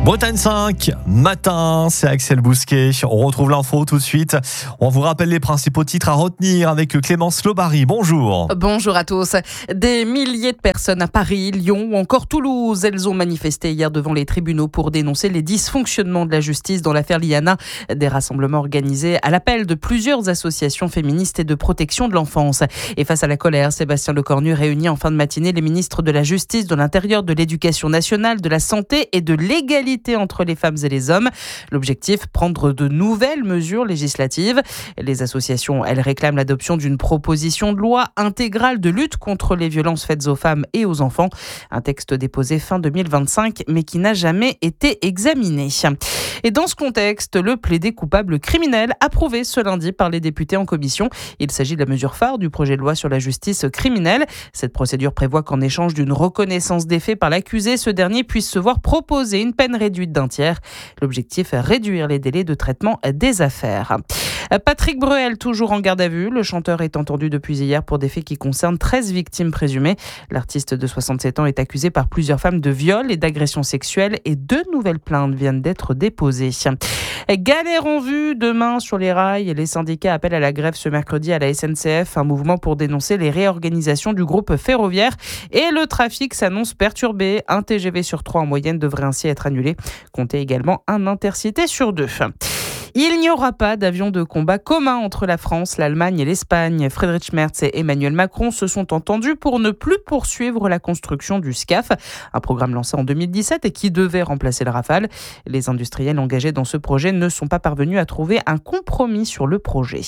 Bretagne 5, matin, c'est Axel Bousquet. On retrouve l'info tout de suite. On vous rappelle les principaux titres à retenir avec Clémence Lobary. Bonjour. Bonjour à tous. Des milliers de personnes à Paris, Lyon ou encore Toulouse. Elles ont manifesté hier devant les tribunaux pour dénoncer les dysfonctionnements de la justice dans l'affaire Liana. Des rassemblements organisés à l'appel de plusieurs associations féministes et de protection de l'enfance. Et face à la colère, Sébastien Lecornu réunit en fin de matinée les ministres de la Justice, de l'Intérieur, de l'Éducation nationale, de la Santé et de l'égalité entre les femmes et les hommes. L'objectif, prendre de nouvelles mesures législatives. Les associations, elles réclament l'adoption d'une proposition de loi intégrale de lutte contre les violences faites aux femmes et aux enfants. Un texte déposé fin 2025, mais qui n'a jamais été examiné. Et dans ce contexte, le plaidé coupable criminel approuvé ce lundi par les députés en commission. Il s'agit de la mesure phare du projet de loi sur la justice criminelle. Cette procédure prévoit qu'en échange d'une reconnaissance des faits par l'accusé, ce dernier puisse se voir proposer une peine réduite d'un tiers. L'objectif est réduire les délais de traitement des affaires. Patrick Bruel, toujours en garde à vue. Le chanteur est entendu depuis hier pour des faits qui concernent 13 victimes présumées. L'artiste de 67 ans est accusé par plusieurs femmes de viol et d'agression sexuelle et 2 nouvelles plaintes viennent d'être déposées. Galère en vue demain sur les rails. Les syndicats appellent à la grève ce mercredi à la SNCF, un mouvement pour dénoncer les réorganisations du groupe ferroviaire. Et le trafic s'annonce perturbé. Un TGV sur 3 en moyenne devrait ainsi être annulé. Comptez également un intercité sur 2. Il n'y aura pas d'avion de combat commun entre la France, l'Allemagne et l'Espagne. Friedrich Merz et Emmanuel Macron se sont entendus pour ne plus poursuivre la construction du SCAF, un programme lancé en 2017 et qui devait remplacer le Rafale. Les industriels engagés dans ce projet ne sont pas parvenus à trouver un compromis sur le projet.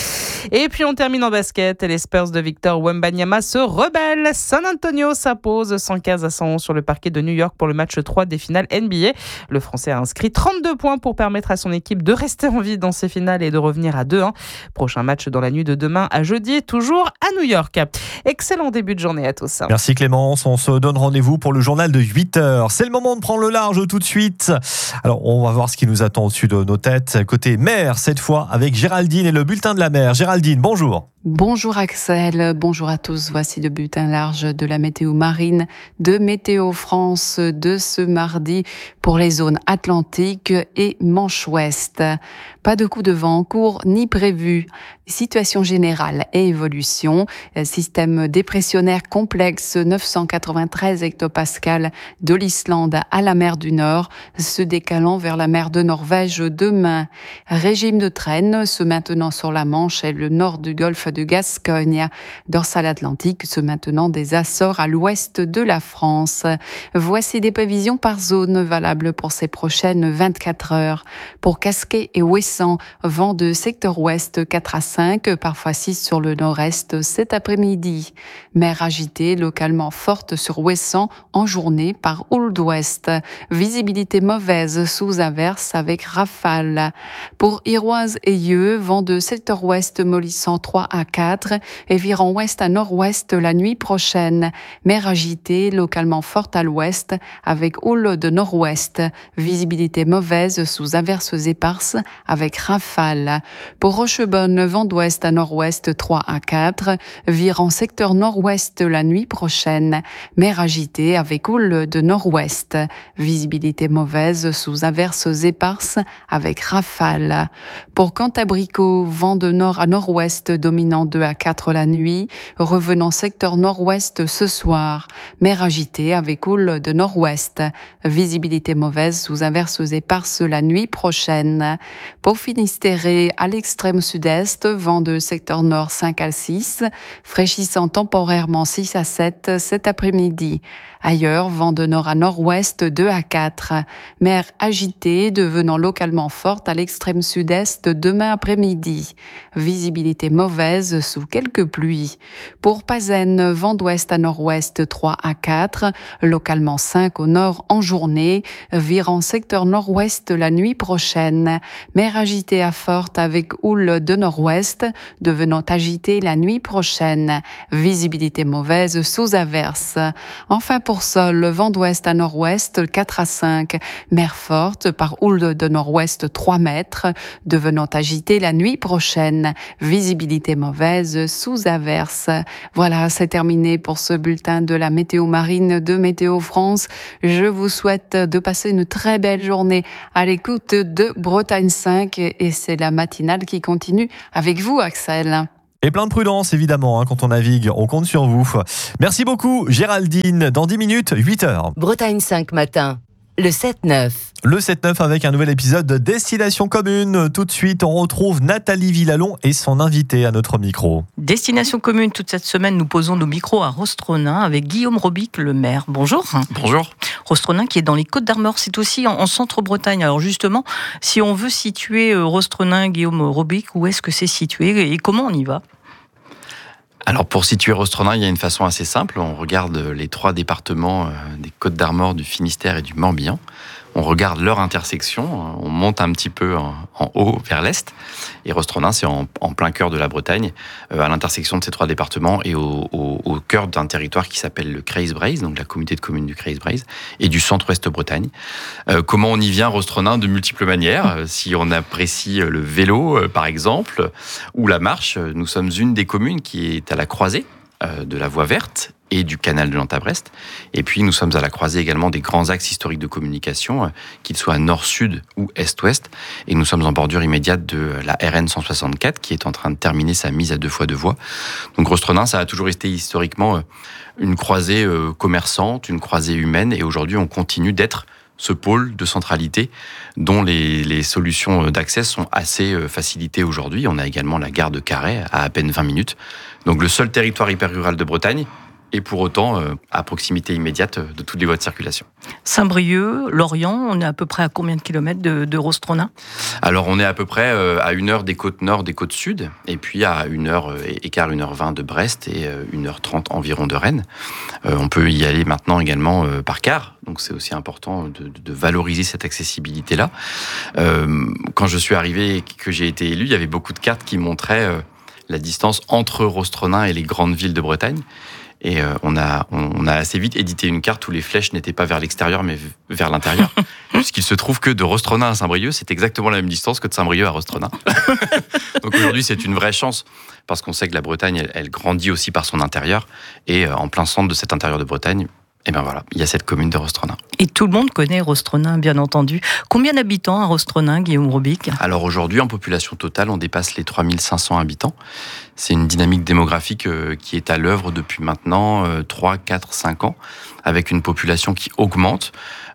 Et puis on termine en basket. Les Spurs de Victor Wembanyama se rebellent. San Antonio s'impose 115-111 sur le parquet de New York pour le match 3 des finales NBA. Le Français a inscrit 32 points pour permettre à son équipe de rester en vie dans ces finales et de revenir à 2-1. Prochain match dans la nuit de demain à jeudi, toujours à New York. Excellent début de journée à tous. Merci Clémence. On se donne rendez-vous pour le journal de 8h. C'est le moment de prendre le large tout de suite. Alors on va voir ce qui nous attend au-dessus de nos têtes. Côté mer, cette fois avec Géraldine et le bulletin de la mer. Géraldine, bonjour. Bonjour Axel, bonjour à tous. Voici le bulletin large de la météo marine de Météo France de ce mardi pour les zones Atlantique et Manche Ouest. Pas de coup de vent en cours ni prévu. Situation générale et évolution. Système dépressionnaire complexe 993 hectopascales de l'Islande à la mer du Nord, se décalant vers la mer de Norvège demain. Régime de traîne se maintenant sur la Manche et le nord du golfe de Gascogne. Dorsale atlantique se maintenant des Açores à l'ouest de la France. Voici des prévisions par zone valables pour ces prochaines 24 heures. Pour Casquet et Ouessant, vent de secteur ouest 4 à 5, parfois 6 sur le nord-est cet après-midi. Mer agitée, localement forte sur Ouessant en journée par houle d'ouest. Visibilité mauvaise sous averse avec rafale. Pour Iroise et Yeux, vent de secteur ouest mollissant 3 à 4 et virant ouest à nord-ouest la nuit prochaine. Mer agitée, localement forte à l'ouest avec houle de nord-ouest. Visibilité mauvaise sous averses éparses avec rafale. Pour Rochebonne, vent d'ouest à nord-ouest 3 à 4, virant secteur nord-ouest la nuit prochaine. Mer agitée avec houle de nord-ouest. Visibilité mauvaise sous averses éparses avec rafale. Pour Cantabrico, vent de nord à nord-ouest dominant 2 à 4 la nuit, revenant secteur nord-ouest ce soir. Mer agitée avec houle de nord-ouest. Visibilité mauvaise sous averses éparses la nuit prochaine. Pour Finistère, à l'extrême sud-est, vent de secteur nord 5 à 6, fraîchissant temporairement 6 à 7 cet après-midi. Ailleurs, vent de nord à nord-ouest 2 à 4. Mer agitée, devenant localement forte à l'extrême sud-est demain après-midi. Visibilité mauvaise sous quelques pluies. Pour Pazennes, vent d'ouest à nord-ouest 3 à 4, localement 5 au nord en journée, virant secteur nord-ouest la nuit prochaine. Mer agitée à forte avec houle de nord-ouest, devenant agitée la nuit prochaine. Visibilité mauvaise sous averse. Enfin pour Sol, vent d'ouest à nord-ouest 4 à 5, mer forte par houle de nord-ouest 3 mètres, devenant agitée la nuit prochaine. Visibilité mauvaise sous averse. Voilà, c'est terminé pour ce bulletin de la météo marine de Météo France. Je vous souhaite de passer une très belle journée à l'écoute de Bretagne 5 et c'est la matinale qui continue avec vous, Axel. Et plein de prudence, évidemment, quand on navigue. On compte sur vous. Merci beaucoup, Géraldine. Dans 10 minutes, 8h. Bretagne 5 matin, le 7-9. Le 7-9 avec un nouvel épisode de Destination Commune. Tout de suite, on retrouve Nathalie Villalon et son invité à notre micro. Destination Commune, toute cette semaine, nous posons nos micros à Rostronin avec Guillaume Robic, le maire. Bonjour. Bonjour. Rostronin qui est dans les Côtes-d'Armor, c'est aussi en centre-Bretagne. Alors justement, si on veut situer Rostronin, Guillaume Robic, où est-ce que c'est situé et comment on y va ? Alors pour situer Rostronin, il y a une façon assez simple. On regarde les 3 départements des Côtes-d'Armor, du Finistère et du Morbihan. On regarde leur intersection, on monte un petit peu en haut vers l'est. Et Rostronin, c'est en plein cœur de la Bretagne, à l'intersection de ces 3 départements et au cœur d'un territoire qui s'appelle le Creys-Breiz, donc la communauté de communes du Creys-Breiz, et du centre-ouest Bretagne. Comment on y vient, Rostronin? De multiples manières. Si on apprécie le vélo, par exemple, ou la marche, nous sommes une des communes qui est à la croisée de la voie verte et du canal de Nantes-Brest. Et puis, nous sommes à la croisée également des grands axes historiques de communication, qu'ils soient nord-sud ou est-ouest. Et nous sommes en bordure immédiate de la RN 164, qui est en train de terminer sa mise à 2 fois 2 voies. Donc, Rostronin, ça a toujours été historiquement une croisée commerçante, une croisée humaine. Et aujourd'hui, on continue d'être ce pôle de centralité dont les solutions d'accès sont assez facilitées aujourd'hui. On a également la gare de Carhaix à peine 20 minutes. Donc, le seul territoire hyper rural de Bretagne, et pour autant à proximité immédiate de toutes les voies de circulation. Saint-Brieuc, Lorient, on est à peu près à combien de kilomètres de Rostronin ? Alors on est à peu près à 1 heure des côtes nord, des côtes sud, et puis à 1h20 de Brest et 1h30 environ de Rennes. On peut y aller maintenant également par car, donc c'est aussi important de valoriser cette accessibilité-là. Quand je suis arrivé et que j'ai été élu, il y avait beaucoup de cartes qui montraient la distance entre Rostronin et les grandes villes de Bretagne. Et on a assez vite édité une carte où les flèches n'étaient pas vers l'extérieur, mais vers l'intérieur. Puisqu'il se trouve que de Rostronin à Saint-Brieuc, c'est exactement la même distance que de Saint-Brieuc à Rostronin. Donc aujourd'hui, c'est une vraie chance, parce qu'on sait que la Bretagne, elle grandit aussi par son intérieur. Et en plein centre de cet intérieur de Bretagne, et ben voilà, il y a cette commune de Rostronin. Et tout le monde connaît Rostronin, bien entendu. Combien d'habitants à Rostronin, Guillaume Robic ? Alors aujourd'hui, en population totale, on dépasse les 3500 habitants. C'est une dynamique démographique qui est à l'œuvre depuis maintenant 3, 4, 5 ans, avec une population qui augmente,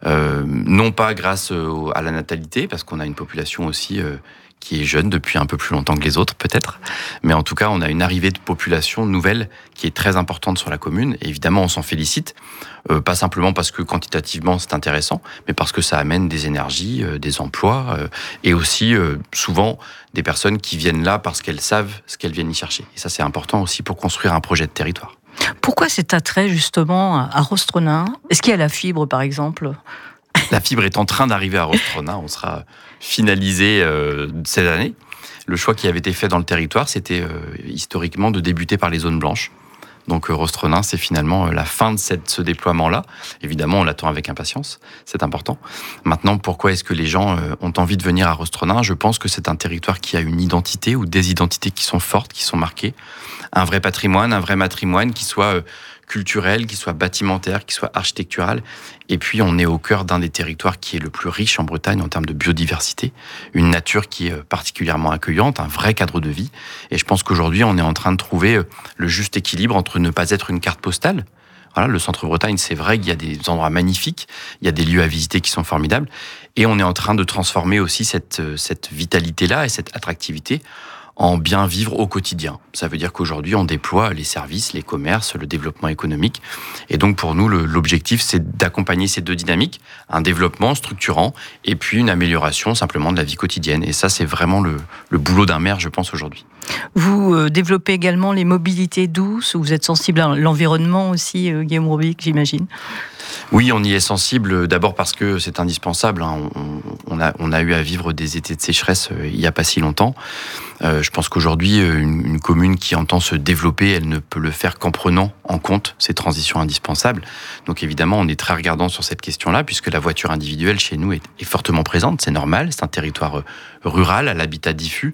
non pas grâce à la natalité, parce qu'on a une population aussi qui est jeune depuis un peu plus longtemps que les autres, peut-être. Mais en tout cas, on a une arrivée de population nouvelle qui est très importante sur la commune. Et évidemment, on s'en félicite. Pas simplement parce que quantitativement, c'est intéressant, mais parce que ça amène des énergies, des emplois, et aussi souvent des personnes qui viennent là parce qu'elles savent ce qu'elles viennent y chercher. Et ça, c'est important aussi pour construire un projet de territoire. Pourquoi cet attrait, justement, à Rostronin ? Est-ce qu'il y a la fibre, par exemple ? La fibre est en train d'arriver à Rostronin. On sera finalisé cette année. Le choix qui avait été fait dans le territoire, c'était historiquement de débuter par les zones blanches. Donc Rostronin, c'est finalement la fin de ce déploiement-là. Évidemment, on l'attend avec impatience, c'est important. Maintenant, pourquoi est-ce que les gens ont envie de venir à Rostronin ? Je pense que c'est un territoire qui a une identité ou des identités qui sont fortes, qui sont marquées. Un vrai patrimoine, un vrai matrimoine qui soit culturel, qui soit bâtimentaire, qui soit architectural. Et puis, on est au cœur d'un des territoires qui est le plus riche en Bretagne en termes de biodiversité. Une nature qui est particulièrement accueillante, un vrai cadre de vie. Et je pense qu'aujourd'hui, on est en train de trouver le juste équilibre entre ne pas être une carte postale. Voilà, le centre-Bretagne, c'est vrai qu'il y a des endroits magnifiques, il y a des lieux à visiter qui sont formidables. Et on est en train de transformer aussi cette vitalité-là et cette attractivité en bien vivre au quotidien. Ça veut dire qu'aujourd'hui, on déploie les services, les commerces, le développement économique. Et donc, pour nous, l'objectif, c'est d'accompagner ces deux dynamiques, un développement structurant et puis une amélioration simplement de la vie quotidienne. Et ça, c'est vraiment le boulot d'un maire, je pense, aujourd'hui. Vous développez également les mobilités douces, vous êtes sensible à l'environnement aussi, Guillaume Robic, j'imagine. Oui, on y est sensible, d'abord parce que c'est indispensable. On a eu à vivre des étés de sécheresse il n'y a pas si longtemps. Je pense qu'aujourd'hui, une commune qui entend se développer, elle ne peut le faire qu'en prenant en compte ces transitions indispensables. Donc évidemment, on est très regardant sur cette question-là, puisque la voiture individuelle chez nous est fortement présente, c'est normal, c'est un territoire rural, à l'habitat diffus.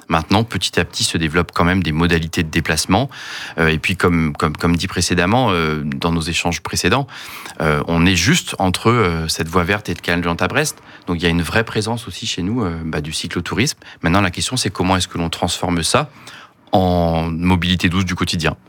Maintenant, petit à petit, se développent quand même des modalités de déplacement. Et puis, comme dit précédemment, dans nos échanges précédents, on est juste entre cette voie verte et le canal de Nantes à Brest. Donc, il y a une vraie présence aussi chez nous du cyclotourisme. Maintenant, la question, c'est comment est-ce que l'on transforme ça en mobilité douce du quotidien.